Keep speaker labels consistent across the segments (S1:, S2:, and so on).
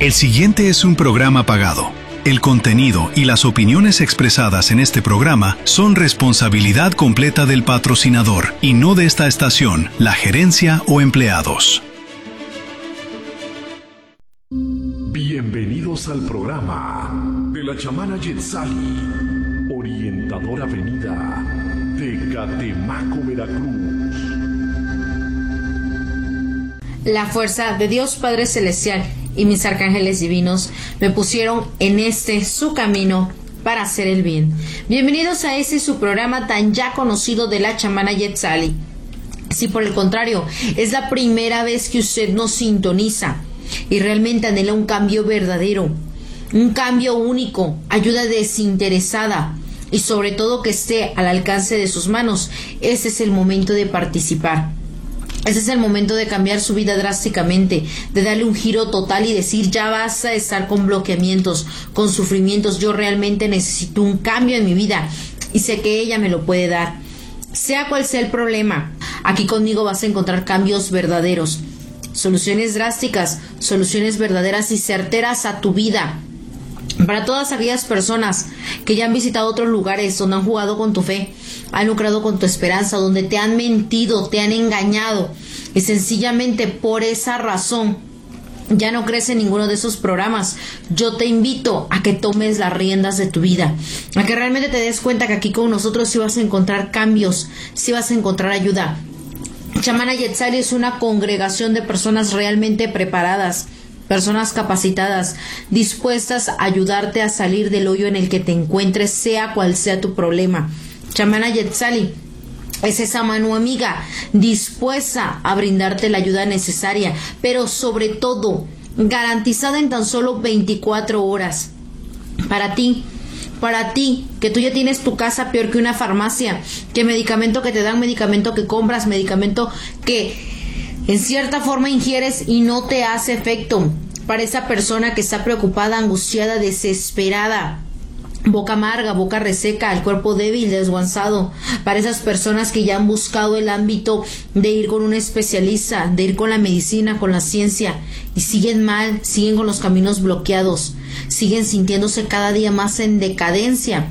S1: El siguiente es un programa pagado. El contenido y las opiniones expresadas en este programa son responsabilidad completa del patrocinador y no de esta estación, la gerencia o empleados.
S2: Bienvenidos al programa de la chamana Yetzali, orientadora venida de Catemaco, Veracruz.
S3: La fuerza de Dios Padre Celestial y mis arcángeles divinos me pusieron en su camino para hacer el bien. Bienvenidos a su programa tan ya conocido de la chamana Yetzali. Si por el contrario es la primera vez que usted nos sintoniza y realmente anhela un cambio verdadero, un cambio único, ayuda desinteresada y sobre todo que esté al alcance de sus manos, ese es el momento de participar. Ese es el momento de cambiar su vida drásticamente, de darle un giro total y decir, ya basta de estar con bloqueamientos, con sufrimientos. Yo realmente necesito un cambio en mi vida y sé que ella me lo puede dar. Sea cual sea el problema, aquí conmigo vas a encontrar cambios verdaderos, soluciones drásticas, soluciones verdaderas y certeras a tu vida. Para todas aquellas personas que ya han visitado otros lugares donde han jugado con tu fe, han lucrado con tu esperanza, donde te han mentido, te han engañado y sencillamente por esa razón ya no crees en ninguno de esos programas, yo te invito a que tomes las riendas de tu vida, a que realmente te des cuenta que aquí con nosotros sí vas a encontrar cambios, sí vas a encontrar ayuda. Chamana Yetzali es una congregación de personas realmente preparadas, personas capacitadas, dispuestas a ayudarte a salir del hoyo en el que te encuentres, sea cual sea tu problema. Chamana Yetzali es esa mano amiga dispuesta a brindarte la ayuda necesaria, pero sobre todo garantizada en tan solo 24 horas. Para ti, que tú ya tienes tu casa peor que una farmacia, que medicamento que te dan, medicamento que compras, medicamento que en cierta forma ingieres y no te hace efecto. Para esa persona que está preocupada, angustiada, desesperada, boca amarga, boca reseca, el cuerpo débil, desguanzado. Para esas personas que ya han buscado el ámbito de ir con un especialista, de ir con la medicina, con la ciencia, y siguen mal, siguen con los caminos bloqueados, siguen sintiéndose cada día más en decadencia.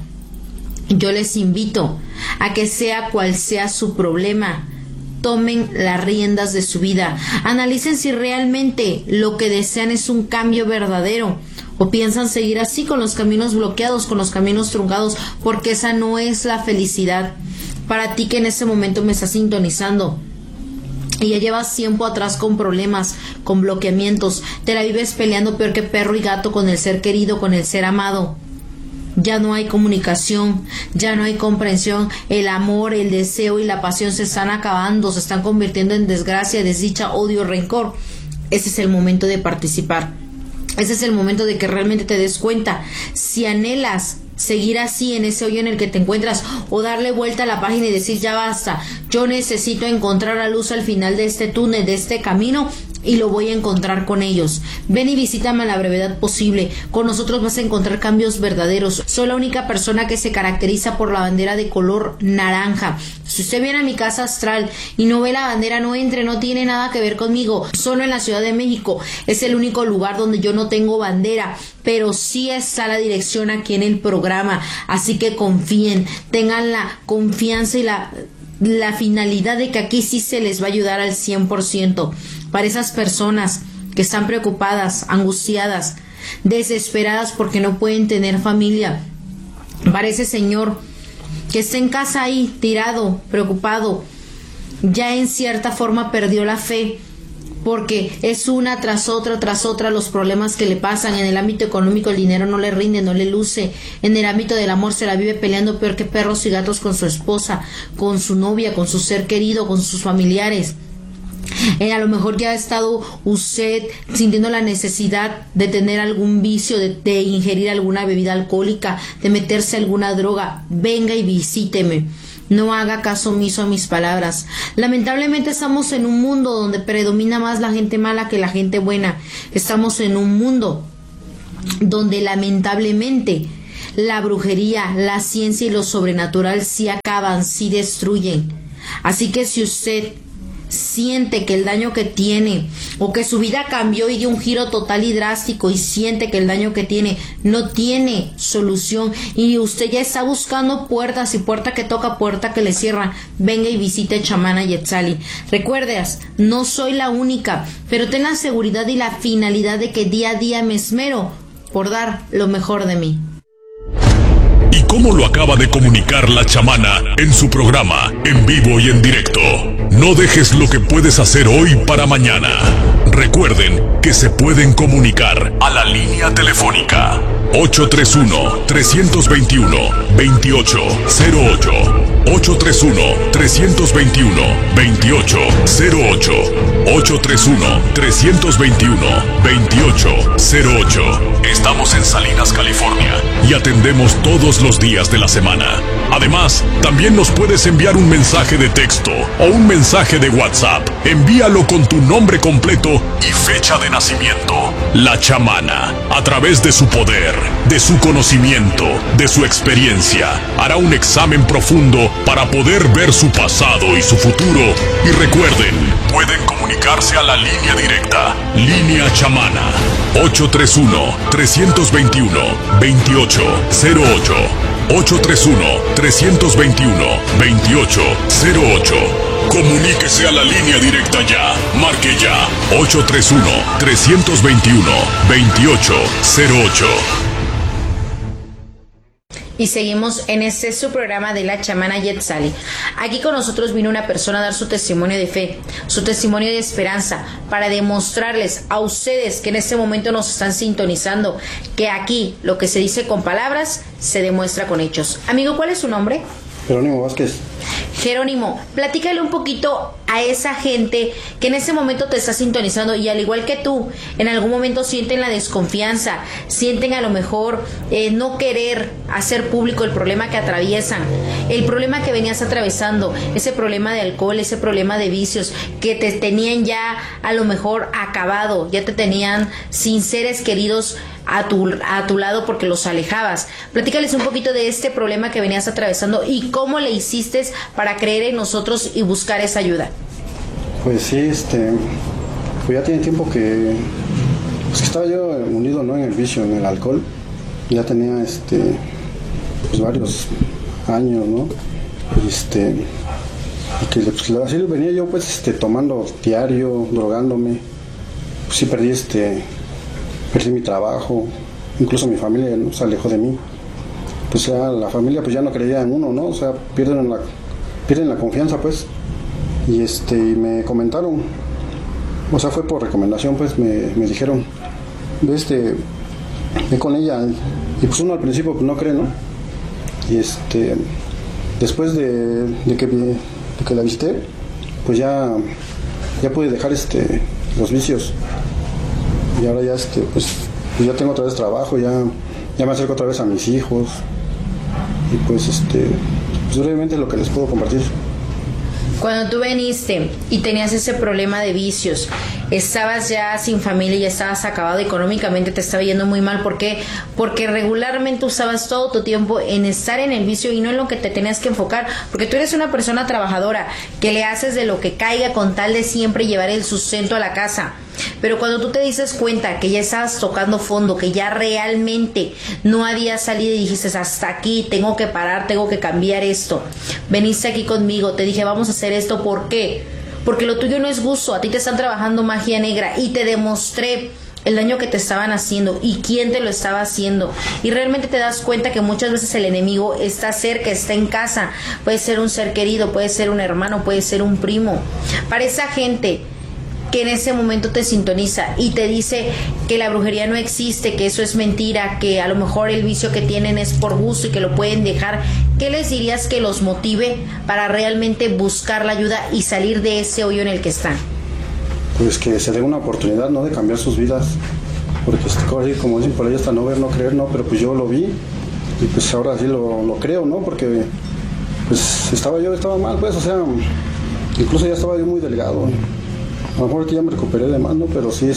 S3: Yo les invito a que sea cual sea su problema, tomen las riendas de su vida, analicen si realmente lo que desean es un cambio verdadero o piensan seguir así con los caminos bloqueados, con los caminos truncados, porque esa no es la felicidad. Para ti que en ese momento me estás sintonizando y ya llevas tiempo atrás con problemas, con bloqueamientos, te la vives peleando peor que perro y gato con el ser querido, con el ser amado. Ya no hay comunicación, ya no hay comprensión, el amor, el deseo y la pasión se están acabando, se están convirtiendo en desgracia, desdicha, odio, rencor. Ese es el momento de participar. Ese es el momento de que realmente te des cuenta si anhelas seguir así en ese hoyo en el que te encuentras o darle vuelta a la página y decir ya basta, yo necesito encontrar la luz al final de este túnel, de este camino, y lo voy a encontrar con ellos. Ven y visítame a la brevedad posible. Con nosotros vas a encontrar cambios verdaderos. Soy la única persona que se caracteriza por la bandera de color naranja. Si usted viene a mi casa astral y no ve la bandera, no entre, no tiene nada que ver conmigo. Solo en la Ciudad de México es el único lugar donde yo no tengo bandera, pero sí está la dirección aquí en el programa. Así que confíen, tengan la confianza y la finalidad de que aquí sí se les va a ayudar al 100%. Para esas personas que están preocupadas, angustiadas, desesperadas porque no pueden tener familia. Para ese señor que está en casa ahí, tirado, preocupado, ya en cierta forma perdió la fe, porque es una tras otra los problemas que le pasan. En el ámbito económico el dinero no le rinde, no le luce. En el ámbito del amor se la vive peleando peor que perros y gatos con su esposa, con su novia, con su ser querido, con sus familiares. A lo mejor ya ha estado usted sintiendo la necesidad de tener algún vicio, de ingerir alguna bebida alcohólica, de meterse alguna droga. Venga y visíteme. No haga caso omiso a mis palabras. Lamentablemente estamos en un mundo donde predomina más la gente mala que la gente buena. Estamos en un mundo donde lamentablemente la brujería, la ciencia y lo sobrenatural sí acaban, sí destruyen. Así que si usted siente que el daño que tiene o que su vida cambió y dio un giro total y drástico y siente que el daño que tiene no tiene solución y usted ya está buscando puertas y puerta que toca, puerta que le cierra, venga y visite Chamana Yetzali. Recuerdas, no soy la única, pero ten la seguridad y la finalidad de que día a día me esmero por dar lo mejor de mí.
S2: Y como lo acaba de comunicar la chamana en su programa, en vivo y en directo, no dejes lo que puedes hacer hoy para mañana. Recuerden que se pueden comunicar a la línea telefónica 831-321-2808. 831-321-2808. 831-321-2808. Estamos en Salinas, California, y atendemos todos los días de la semana. Además, también nos puedes enviar un mensaje de texto o un mensaje de WhatsApp. Envíalo con tu nombre completo y fecha de nacimiento. La chamana, a través de su poder, de su conocimiento, de su experiencia, hará un examen profundo para poder ver su pasado y su futuro. Y recuerden, pueden comunicarse a la línea directa, Línea Chamana, 831-321-2808. 831-321-2808. Comuníquese a la línea directa ya. Marque ya. 831-321-2808.
S3: Y seguimos en este su programa de la chamana Yetzali. Aquí con nosotros vino una persona a dar su testimonio de fe, su testimonio de esperanza, para demostrarles a ustedes que en este momento nos están sintonizando, que aquí lo que se dice con palabras se demuestra con hechos. Amigo, ¿cuál es su nombre?
S4: Jerónimo Vázquez.
S3: Jerónimo, platícale un poquito a esa gente que en este momento te está sintonizando y al igual que tú, en algún momento sienten la desconfianza, sienten a lo mejor no querer hacer público el problema que atraviesan, el problema que venías atravesando, ese problema de alcohol, ese problema de vicios que te tenían ya a lo mejor acabado, ya te tenían sin seres queridos a tu lado porque los alejabas. Platícales un poquito de este problema que venías atravesando y cómo le hiciste para creer en nosotros y buscar esa ayuda.
S4: Pues sí, pues ya tiene tiempo que estaba yo unido, ¿no?, en el vicio, en el alcohol. Ya tenía pues varios años, ¿no? Y que pues, así venía yo pues tomando diario, drogándome. Pues sí perdí mi trabajo, incluso mi familia, ¿no?, se alejó de mí. Pues ya la familia pues ya no creía en uno, ¿no? O sea, pierden la confianza, pues. Y me comentaron, o sea, fue por recomendación, pues me dijeron, ve con ella. Y pues uno al principio pues no cree, ¿no? Y después de que la visité, pues ya pude dejar los vicios. Y ahora ya pues ya tengo otra vez trabajo, ya me acerco otra vez a mis hijos. Y pues pues brevemente lo que les puedo compartir.
S3: Cuando tú viniste y tenías ese problema de vicios, estabas ya sin familia, ya estabas acabado económicamente, te estaba yendo muy mal. ¿Por qué? Porque regularmente usabas todo tu tiempo en estar en el vicio y no en lo que te tenías que enfocar, porque tú eres una persona trabajadora, que le haces de lo que caiga con tal de siempre llevar el sustento a la casa. Pero cuando tú te dices cuenta que ya estabas tocando fondo, que ya realmente no había salido y dijiste hasta aquí, tengo que parar, tengo que cambiar esto, veniste aquí conmigo, te dije vamos a hacer esto. ¿Por qué? Porque lo tuyo no es gusto, a ti te están trabajando magia negra y te demostré el daño que te estaban haciendo y quién te lo estaba haciendo. Y realmente te das cuenta que muchas veces el enemigo está cerca, está en casa. Puede ser un ser querido, puede ser un hermano, puede ser un primo. Para esa gente que en ese momento te sintoniza y te dice que la brujería no existe, que eso es mentira, que a lo mejor el vicio que tienen es por gusto y que lo pueden dejar, ¿qué les dirías que los motive para realmente buscar la ayuda y salir de ese hoyo en el que están?
S4: Pues que se dé una oportunidad, ¿no?, de cambiar sus vidas, porque como dicen por ahí, hasta no ver, no creer, ¿no? Pero pues yo lo vi y pues ahora sí lo creo, ¿no? Porque pues estaba mal, pues, o sea, incluso ya estaba yo muy delgado. A lo mejor ya me recuperé de más, ¿no? Pero sí,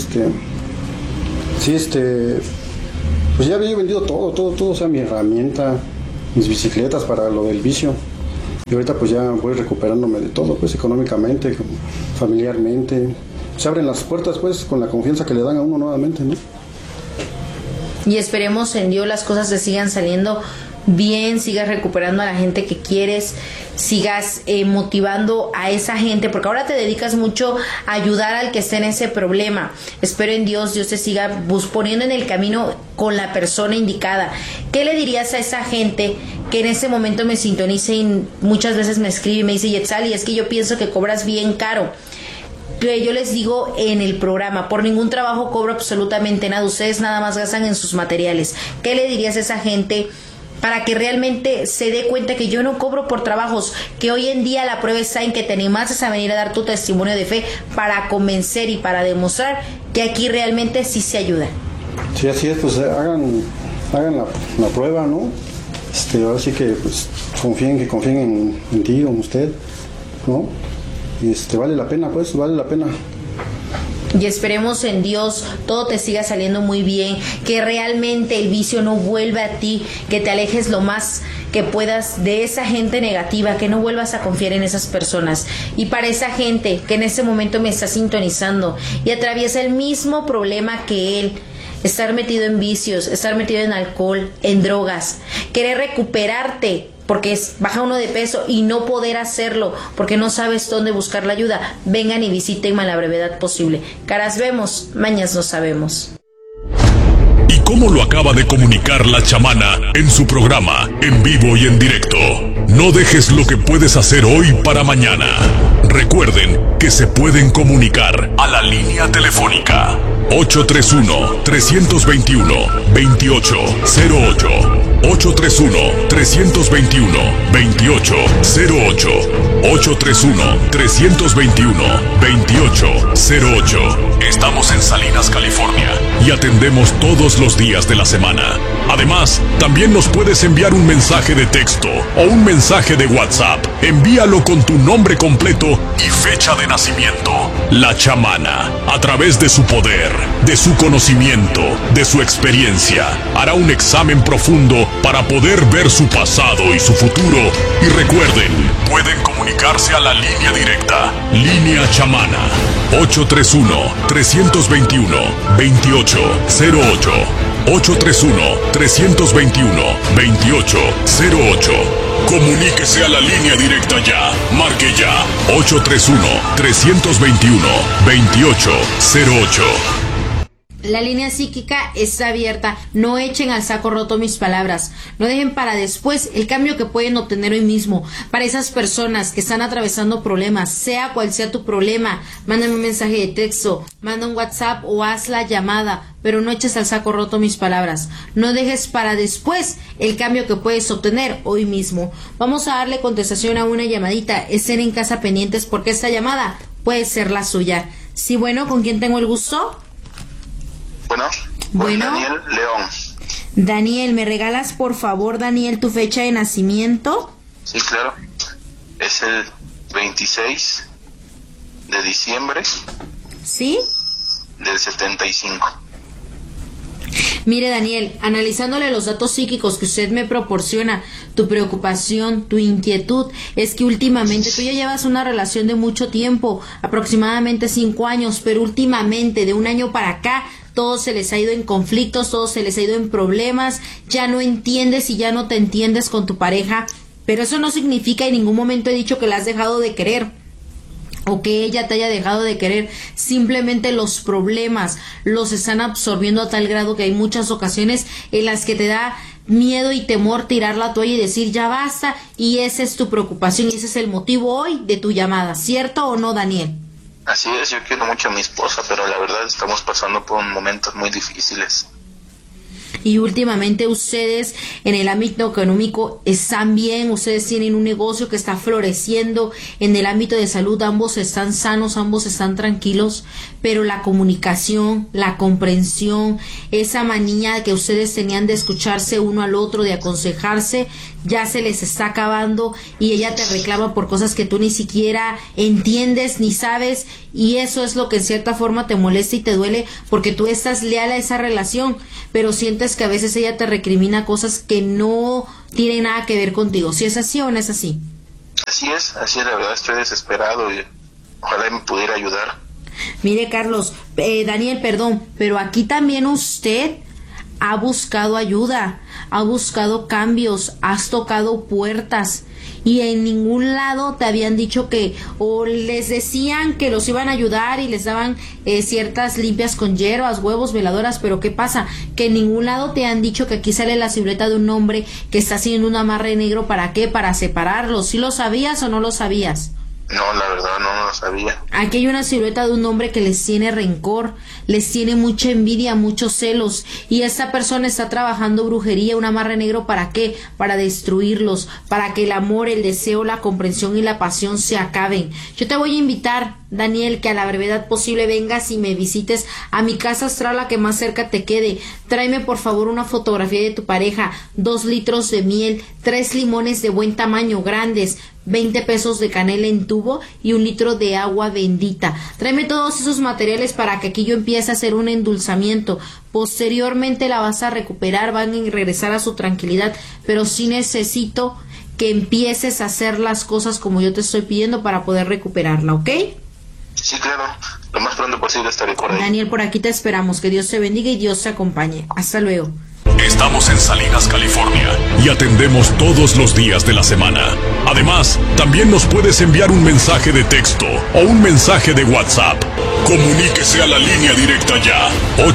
S4: pues ya había vendido todo, o sea, mi herramienta, mis bicicletas para lo del vicio. Y ahorita pues ya voy recuperándome de todo, pues económicamente, familiarmente. Se abren las puertas pues con la confianza que le dan a uno nuevamente, ¿no?
S3: Y esperemos en Dios las cosas te sigan saliendo bien, sigas recuperando a la gente que quieres, sigas motivando a esa gente, porque ahora te dedicas mucho a ayudar al que esté en ese problema. Espero en Dios te siga poniendo en el camino con la persona indicada. ¿Qué le dirías a esa gente que en ese momento me sintoniza y muchas veces me escribe y me dice, Yetzali, es que yo pienso que cobras bien caro? Yo les digo en el programa, por ningún trabajo cobro absolutamente nada, ustedes nada más gastan en sus materiales. ¿Qué le dirías a esa gente para que realmente se dé cuenta que yo no cobro por trabajos, que hoy en día la prueba está en que te animases a venir a dar tu testimonio de fe para convencer y para demostrar que aquí realmente sí se ayuda?
S4: Sí, así es, pues hagan la prueba, ¿no? Ahora sí que pues confíen en ti, en usted, ¿no? Y vale la pena, pues, vale la pena.
S3: Y esperemos en Dios todo te siga saliendo muy bien, que realmente el vicio no vuelva a ti, que te alejes lo más que puedas de esa gente negativa, que no vuelvas a confiar en esas personas. Y para esa gente que en este momento me está sintonizando y atraviesa el mismo problema que él, estar metido en vicios, estar metido en alcohol, en drogas, querer recuperarte porque baja uno de peso y no poder hacerlo porque no sabes dónde buscar la ayuda, vengan y visítenme a la brevedad posible. Caras vemos, mañas no sabemos.
S2: ¿Y cómo lo acaba de comunicar la chamana en su programa, en vivo y en directo? No dejes lo que puedes hacer hoy para mañana. Recuerden que se pueden comunicar a la línea telefónica 831-321-2808. 831-321-2808. 831-321-2808. Estamos en Salinas, California, y atendemos todos los días de la semana. Además, también nos puedes enviar un mensaje de texto o un mensaje de WhatsApp. Envíalo con tu nombre completo y fecha de nacimiento. La chamana, a través de su poder, de su conocimiento, de su experiencia, hará un examen profundo para poder ver su pasado y su futuro. Y recuerden, pueden comunicarse a la línea directa, Línea Chamana, 831-321-2808. 831-321-2808. Comuníquese a la línea directa ya. Marque ya. 831-321-2808.
S3: La línea psíquica está abierta. No echen al saco roto mis palabras. No dejen para después el cambio que pueden obtener hoy mismo. Para esas personas que están atravesando problemas, sea cual sea tu problema, mándame un mensaje de texto, manda un WhatsApp o haz la llamada, pero no eches al saco roto mis palabras. No dejes para después el cambio que puedes obtener hoy mismo. Vamos a darle contestación a una llamadita. Estén en casa pendientes porque esta llamada puede ser la suya. Sí, bueno, ¿con quién tengo el gusto? Bueno,
S5: Daniel León.
S3: Daniel, ¿me regalas por favor, Daniel, tu fecha de nacimiento?
S5: Sí, claro. Es el 26 de diciembre.
S3: ¿Sí?
S5: Del 75.
S3: Mire, Daniel, analizándole los datos psíquicos que usted me proporciona, tu preocupación, tu inquietud, es que últimamente tú ya llevas una relación de mucho tiempo, aproximadamente 5 años, pero últimamente, de un año para acá, todo se les ha ido en conflictos, todo se les ha ido en problemas, ya no entiendes y ya no te entiendes con tu pareja, pero eso no significa, en ningún momento he dicho que la has dejado de querer o que ella te haya dejado de querer. Simplemente los problemas los están absorbiendo a tal grado que hay muchas ocasiones en las que te da miedo y temor tirar la toalla y decir ya basta, y esa es tu preocupación y ese es el motivo hoy de tu llamada, ¿cierto o no, Daniel?
S5: Así es, yo quiero mucho a mi esposa, pero la verdad estamos pasando por momentos muy difíciles.
S3: Y últimamente ustedes en el ámbito económico están bien, ustedes tienen un negocio que está floreciendo, en el ámbito de salud ambos están sanos, ambos están tranquilos, pero la comunicación, la comprensión, esa manía que ustedes tenían de escucharse uno al otro, de aconsejarse, ya se les está acabando y ella te reclama por cosas que tú ni siquiera entiendes ni sabes, y eso es lo que en cierta forma te molesta y te duele porque tú estás leal a esa relación, pero sientes que a veces ella te recrimina cosas que no tienen nada que ver contigo. ¿Si es así o no es así?
S5: así es, la verdad estoy desesperado y ojalá me pudiera ayudar.
S3: Mire, Carlos, Daniel, perdón, pero aquí también usted ha buscado ayuda, ha buscado cambios, has tocado puertas y en ningún lado te habían dicho que, o les decían que los iban a ayudar y les daban ciertas limpias con hierbas, huevos, veladoras, pero ¿qué pasa? Que en ningún lado te han dicho que aquí sale la silueta de un hombre que está haciendo un amarre negro. ¿Para qué? Para separarlos. ¿Sí lo sabías o no lo sabías?
S5: No, la verdad no lo sabía.
S3: Aquí hay una silueta de un hombre que les tiene rencor, les tiene mucha envidia, muchos celos, y esta persona está trabajando brujería, un amarre negro. ¿Para qué? Para destruirlos, para que el amor, el deseo, la comprensión y la pasión se acaben. Yo te voy a invitar, Daniel, que a la brevedad posible vengas y me visites a mi casa astral, la que más cerca te quede. Tráeme por favor una fotografía de tu pareja, 2 litros de miel, 3 limones de buen tamaño, grandes, 20 pesos de canela en tubo y 1 litro de agua bendita. Tráeme todos esos materiales para que aquí yo empiece a hacer un endulzamiento. Posteriormente la vas a recuperar, van a regresar a su tranquilidad, pero sí necesito que empieces a hacer las cosas como yo te estoy pidiendo para poder recuperarla, ¿ok?
S5: Sí, claro, lo más pronto posible estaré por ahí.
S3: Daniel, por aquí te esperamos. Que Dios te bendiga y Dios te acompañe. Hasta luego.
S2: Estamos en Salinas, California, y atendemos todos los días de la semana. Además, también nos puedes enviar un mensaje de texto o un mensaje de WhatsApp. Comuníquese a la línea directa ya,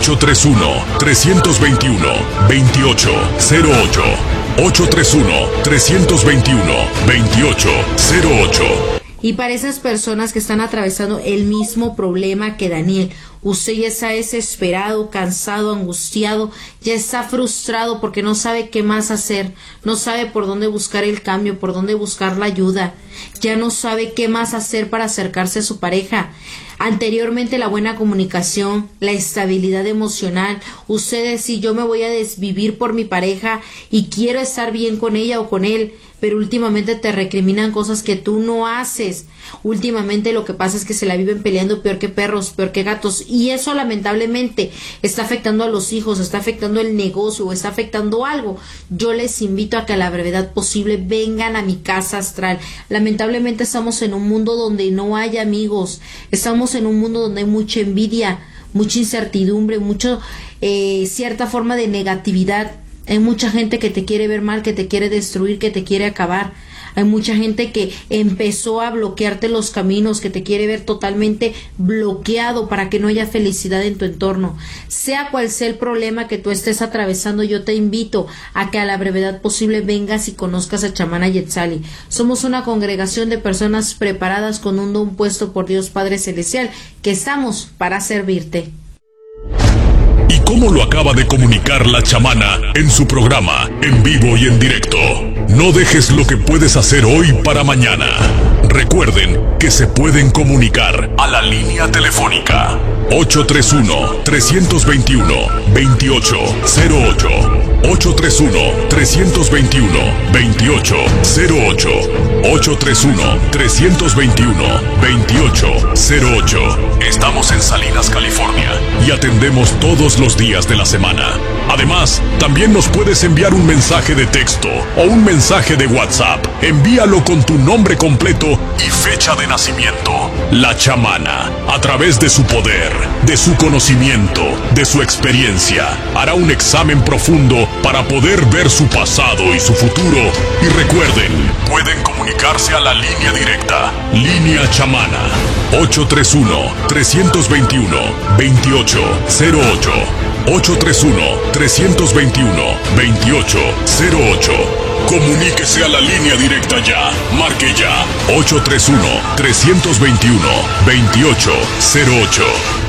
S2: 831-321-2808. 831-321-2808.
S3: Y para esas personas que están atravesando el mismo problema que Daniel, usted ya está desesperado, cansado, angustiado, ya está frustrado porque no sabe qué más hacer, no sabe por dónde buscar el cambio, por dónde buscar la ayuda, ya no sabe qué más hacer para acercarse a su pareja. Anteriormente la buena comunicación, la estabilidad emocional, usted dice, yo me voy a desvivir por mi pareja y quiero estar bien con ella o con él, pero últimamente te recriminan cosas que tú no haces. Últimamente lo que pasa es que se la viven peleando peor que perros, peor que gatos, y eso lamentablemente está afectando a los hijos, está afectando el negocio, está afectando algo. Yo les invito a que a la brevedad posible vengan a mi casa astral. Lamentablemente estamos en un mundo donde no hay amigos, estamos en un mundo donde hay mucha envidia, mucha incertidumbre, cierta forma de negatividad. Hay mucha gente que te quiere ver mal, que te quiere destruir, que te quiere acabar. Hay mucha gente que empezó a bloquearte los caminos, que te quiere ver totalmente bloqueado para que no haya felicidad en tu entorno. Sea cual sea el problema que tú estés atravesando, yo te invito a que a la brevedad posible vengas y conozcas a Chamana Yetzali. Somos una congregación de personas preparadas con un don puesto por Dios Padre Celestial, que estamos para servirte.
S2: ¿Y cómo lo acaba de comunicar la chamana en su programa, en vivo y en directo? No dejes lo que puedes hacer hoy para mañana. Recuerden que se pueden comunicar a la línea telefónica 831-321-2808. 831-321-2808. 831-321-2808. Estamos en Salinas, California, y atendemos todos los días de la semana. Además, también nos puedes enviar un mensaje de texto o un mensaje de WhatsApp. Envíalo con tu nombre completo y fecha de nacimiento. La chamana, a través de su poder, de su conocimiento, de su experiencia, hará un examen profundo para poder ver su pasado y su futuro. Y recuerden, pueden comunicarse a la línea directa, línea chamana, 831-321-2808. 831-321-2808. Comuníquese a la línea directa ya. Marque ya. 831-321-2808.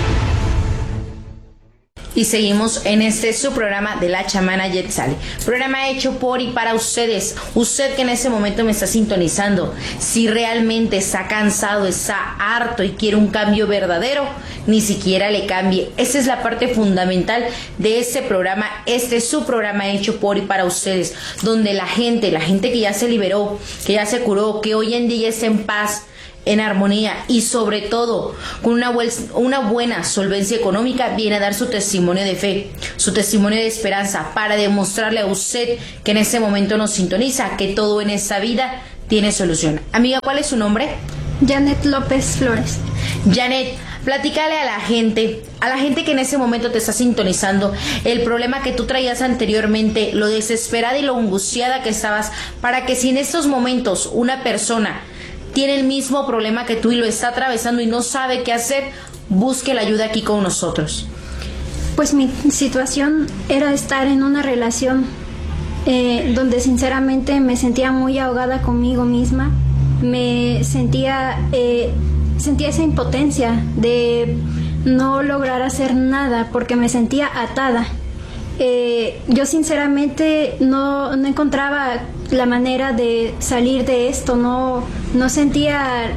S3: Y seguimos en su programa de la chamana Yetzali, programa hecho por y para ustedes. Usted que en ese momento me está sintonizando, si realmente está cansado, está harto y quiere un cambio verdadero, ni siquiera le cambie. Esa es la parte fundamental de este programa. Este es su programa hecho por y para ustedes, donde la gente que ya se liberó, que ya se curó, que hoy en día está en paz, en armonía y sobre todo con una buena solvencia económica, viene a dar su testimonio de fe, su testimonio de esperanza, para demostrarle a usted que en este momento nos sintoniza que todo en esta vida tiene solución. Amiga, ¿cuál es su nombre?
S6: Janet López Flores.
S3: Janet, platícale a la gente que en ese momento te está sintonizando, el problema que tú traías anteriormente, lo desesperada y lo angustiada que estabas, para que si en estos momentos una persona tiene el mismo problema que tú y lo está atravesando y no sabe qué hacer, busque la ayuda aquí con nosotros.
S6: Pues mi situación era estar en una relación donde sinceramente me sentía muy ahogada conmigo misma. Me sentía esa impotencia de no lograr hacer nada porque me sentía atada. Yo sinceramente no encontraba la manera de salir de esto, no sentía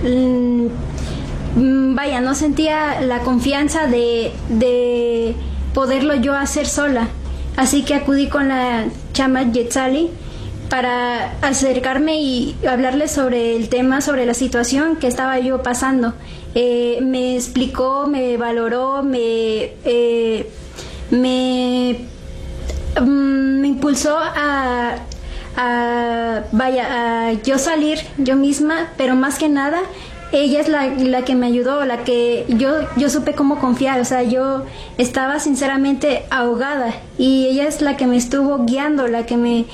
S6: no sentía la confianza de poderlo yo hacer sola. Así que acudí con la chama Yetzali para acercarme y hablarle sobre el tema, sobre la situación que estaba yo pasando. Me explicó, me valoró, me impulsó a yo salir yo misma, pero más que nada ella es la que me ayudó, la que yo supe cómo confiar. O sea, yo estaba sinceramente ahogada y ella es la que me estuvo guiando, la que me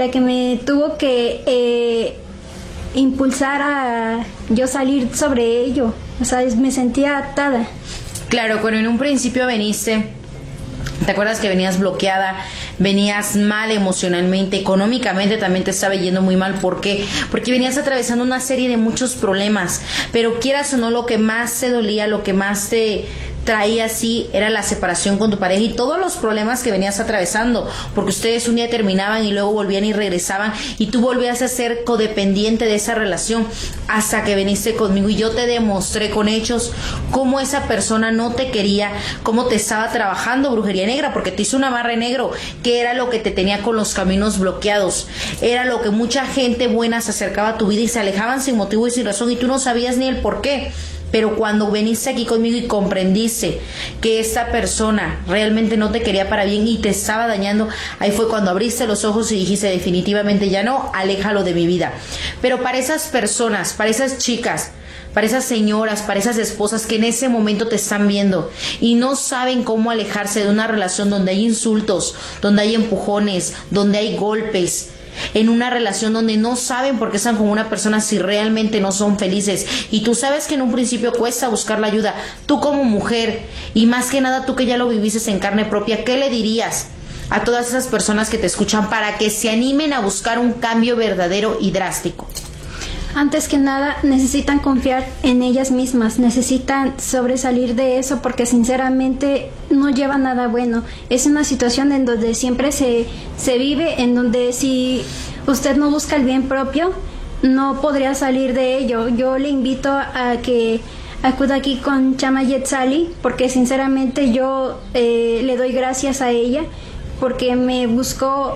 S6: tuvo que impulsar a yo salir sobre ello. O sea, me sentía atada.
S3: Claro, cuando en un principio veniste, ¿te acuerdas que venías bloqueada? Venías mal emocionalmente, económicamente también te estaba yendo muy mal. ¿Por qué? Porque venías atravesando una serie de muchos problemas, pero quieras o no, lo que más te dolía, lo que más te traía así era la separación con tu pareja y todos los problemas que venías atravesando, porque ustedes un día terminaban y luego volvían y regresaban y tú volvías a ser codependiente de esa relación hasta que viniste conmigo y yo te demostré con hechos cómo esa persona no te quería, cómo te estaba trabajando brujería negra, porque te hizo un amarre negro, que era lo que te tenía con los caminos bloqueados, era lo que mucha gente buena se acercaba a tu vida y se alejaban sin motivo y sin razón y tú no sabías ni el por qué. Pero cuando viniste aquí conmigo y comprendiste que esta persona realmente no te quería para bien y te estaba dañando, ahí fue cuando abriste los ojos y dijiste definitivamente ya no, aléjalo de mi vida. Pero para esas personas, para esas chicas, para esas señoras, para esas esposas que en ese momento te están viendo y no saben cómo alejarse de una relación donde hay insultos, donde hay empujones, donde hay golpes, en una relación donde no saben por qué están con una persona si realmente no son felices, y tú sabes que en un principio cuesta buscar la ayuda, tú como mujer y más que nada tú que ya lo viviste en carne propia, ¿qué le dirías a todas esas personas que te escuchan para que se animen a buscar un cambio verdadero y drástico?
S6: Antes que nada, necesitan confiar en ellas mismas, necesitan sobresalir de eso porque sinceramente no lleva nada bueno. Es una situación en donde siempre se vive, en donde si usted no busca el bien propio, no podría salir de ello. Yo le invito a que acuda aquí con Chama Yetzali porque sinceramente yo le doy gracias a ella porque me buscó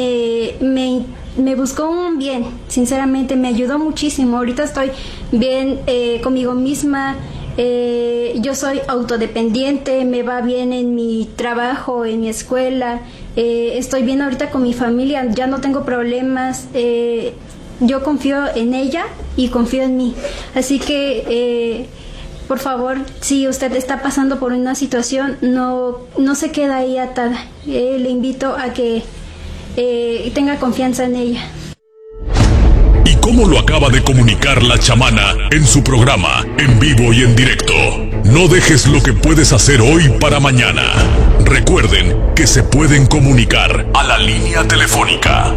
S6: un bien, sinceramente me ayudó muchísimo. Ahorita estoy bien conmigo misma, yo soy autodependiente, me va bien en mi trabajo, en mi escuela, estoy bien ahorita con mi familia, ya no tengo problemas, yo confío en ella y confío en mí. Así que por favor, si usted está pasando por una situación, no se queda ahí atada. Le invito a que tenga confianza en ella.
S2: ¿Y cómo lo acaba de comunicar la chamana en su programa, en vivo y en directo? No dejes lo que puedes hacer hoy para mañana. Recuerden que se pueden comunicar a la línea telefónica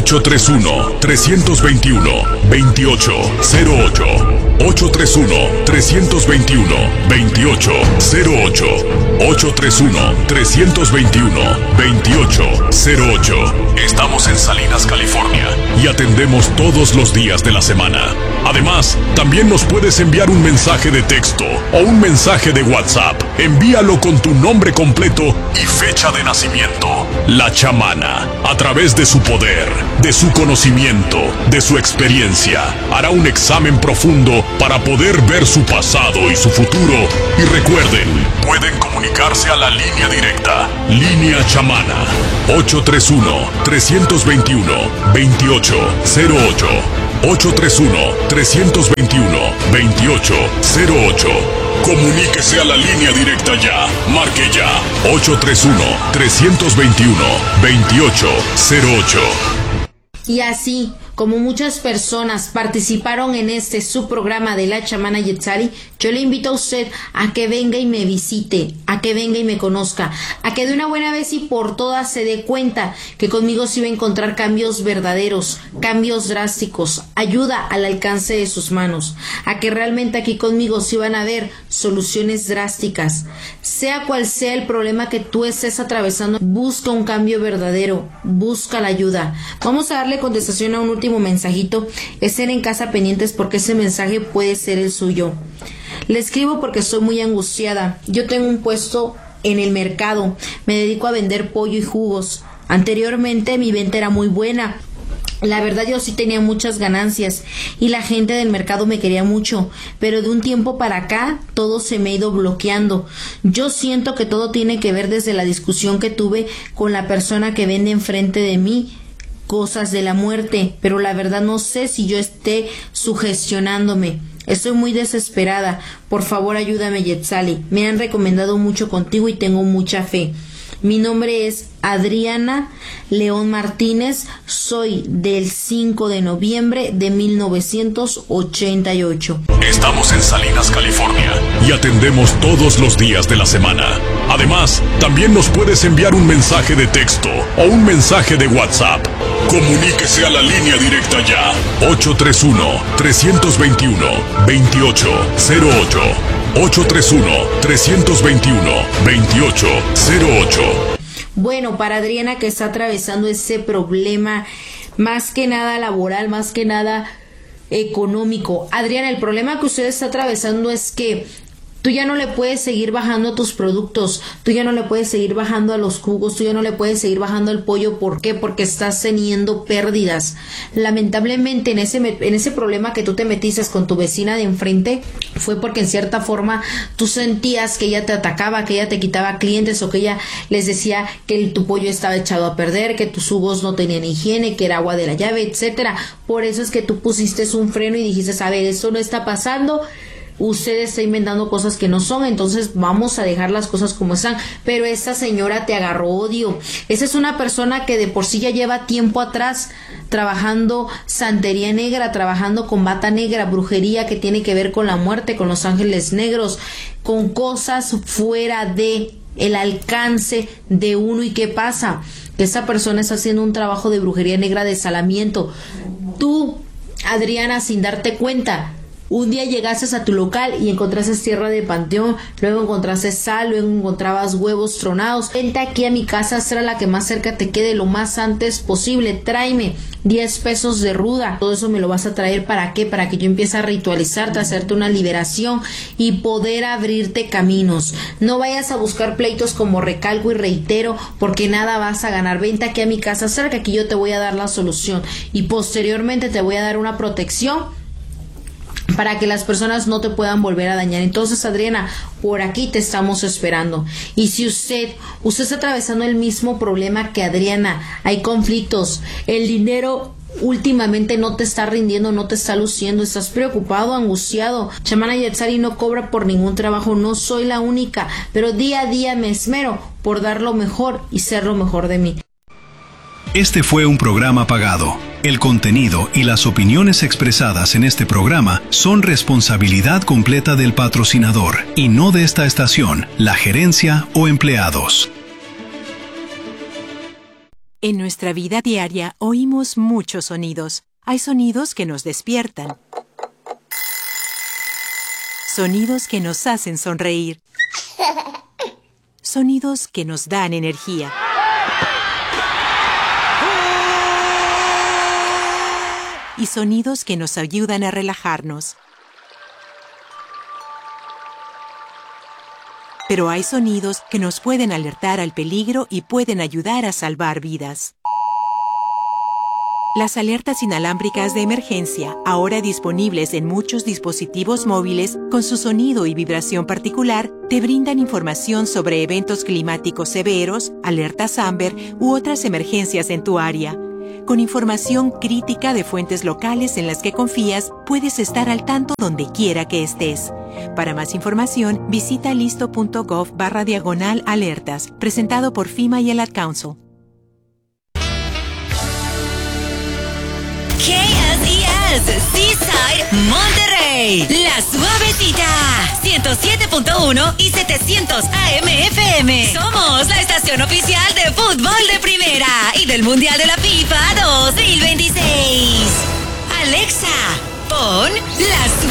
S2: 831-321-2808. 831-321-2808. 831-321-2808. Estamos en Salinas, California, y atendemos todos los días de la semana. Además, también nos puedes enviar un mensaje de texto o un mensaje de WhatsApp. Envíalo con tu nombre completo y fecha de nacimiento. La chamana, a través de su poder, de su conocimiento, de su experiencia, hará un examen profundo para poder ver su pasado y su futuro. Y recuerden, pueden comunicarse a la línea directa, Línea Chamana, 831-321-2808. 831-321-2808. Comuníquese a la línea directa ya. Marque ya. 831-321-2808.
S3: Y así como muchas personas participaron en su programa de la chamana Yetzali, yo le invito a usted a que venga y me visite, a que venga y me conozca, a que de una buena vez y por todas se dé cuenta que conmigo sí va a encontrar cambios verdaderos, cambios drásticos, ayuda al alcance de sus manos, a que realmente aquí conmigo sí van a haber soluciones drásticas. Sea cual sea el problema que tú estés atravesando, busca un cambio verdadero, busca la ayuda. Vamos a darle contestación a un último mensajito. Estén en casa pendientes porque ese mensaje puede ser el suyo. Le escribo porque estoy muy angustiada. Yo tengo un puesto en el mercado, me dedico a vender pollo y jugos. Anteriormente mi venta era muy buena. La verdad yo sí tenía muchas ganancias y la gente del mercado me quería mucho, pero de un tiempo para acá todo se me ha ido bloqueando. Yo siento que todo tiene que ver desde la discusión que tuve con la persona que vende enfrente de mí cosas de la muerte, pero la verdad no sé si yo esté sugestionándome. Estoy muy desesperada. Por favor ayúdame, Yetzali. Me han recomendado mucho contigo y tengo mucha fe. Mi nombre es Adriana León Martínez, soy del 5 de noviembre de 1988.
S2: Estamos en Salinas, California, y atendemos todos los días de la semana. Además, también nos puedes enviar un mensaje de texto o un mensaje de WhatsApp. Comuníquese a la línea directa ya. 831-321-2808. 831-321-2808.
S3: Bueno, para Adriana que está atravesando ese problema, más que nada laboral, más que nada económico. Adriana, el problema que usted está atravesando es que tú ya no le puedes seguir bajando a tus productos, tú ya no le puedes seguir bajando a los jugos, tú ya no le puedes seguir bajando al pollo. ¿Por qué? Porque estás teniendo pérdidas. Lamentablemente en ese problema que tú te metiste con tu vecina de enfrente fue porque en cierta forma tú sentías que ella te atacaba, que ella te quitaba clientes o que ella les decía que tu pollo estaba echado a perder, que tus jugos no tenían higiene, que era agua de la llave, etcétera. Por eso es que tú pusiste un freno y dijiste, a ver, esto no está pasando. Usted está inventando cosas que no son, entonces vamos a dejar las cosas como están. Pero esta señora te agarró odio. Esa es una persona que de por sí ya lleva tiempo atrás trabajando santería negra, trabajando con bata negra, brujería que tiene que ver con la muerte, con los ángeles negros, con cosas fuera de el alcance de uno. ¿Y qué pasa? Que esta persona está haciendo un trabajo de brujería negra, de salamiento. Tú, Adriana, sin darte cuenta, un día llegaste a tu local y encontraste tierra de panteón, luego encontraste sal, luego encontrabas huevos tronados. Vente aquí a mi casa, será la que más cerca te quede lo más antes posible. Tráeme 10 pesos de ruda. Todo eso me lo vas a traer, ¿para qué? Para que yo empiece a ritualizarte, a hacerte una liberación y poder abrirte caminos. No vayas a buscar pleitos, como recalco y reitero, porque nada vas a ganar. Vente aquí a mi casa, cerca, que yo te voy a dar la solución y posteriormente te voy a dar una protección para que las personas no te puedan volver a dañar. Entonces, Adriana, por aquí te estamos esperando. Y si usted está atravesando el mismo problema que Adriana, hay conflictos, el dinero últimamente no te está rindiendo, no te está luciendo, estás preocupado, angustiado. Chamana Yetzali no cobra por ningún trabajo, no soy la única, pero día a día me esmero por dar lo mejor y ser lo mejor de mí.
S1: Este fue un programa pagado. El contenido y las opiniones expresadas en este programa son responsabilidad completa del patrocinador y no de esta estación, la gerencia o empleados.
S7: En nuestra vida diaria oímos muchos sonidos. Hay sonidos que nos despiertan. Sonidos que nos hacen sonreír. Sonidos que nos dan energía. Y sonidos que nos ayudan a relajarnos. Pero hay sonidos que nos pueden alertar al peligro y pueden ayudar a salvar vidas. Las alertas inalámbricas de emergencia, ahora disponibles en muchos dispositivos móviles con su sonido y vibración particular, te brindan información sobre eventos climáticos severos, alertas Amber u otras emergencias en tu área. Con información crítica de fuentes locales en las que confías, puedes estar al tanto donde quiera que estés. Para más información, visita listo.gov/alertas, presentado por FEMA y el Ad Council.
S8: KSES, Seaside, Monterrey. La Suavecita, 107.1 y 700 AM FM. Somos la estación oficial de fútbol de primera y del Mundial de la FIFA 2026. Alexa, pon La